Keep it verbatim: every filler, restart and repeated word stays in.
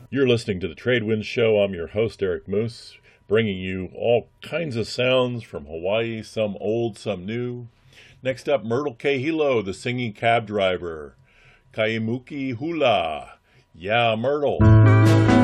You're listening to the Trade Winds Show. I'm your host, Eric Moose, bringing you all kinds of sounds from Hawaii, some old, some new. Next up, Myrtle Kahilo, the singing cab driver. Kaimuki Hula. Yeah, Myrtle.